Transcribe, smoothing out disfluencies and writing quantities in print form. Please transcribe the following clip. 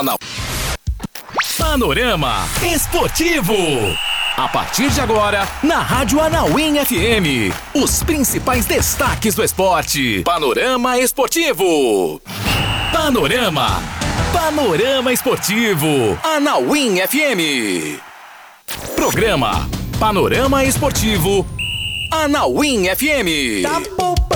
Panorama Esportivo. A partir de agora, na Rádio Anauim FM, os principais destaques do esporte. Panorama Esportivo. Panorama Esportivo. Anauim FM. Programa Panorama Esportivo. Anauim FM. Tá bom.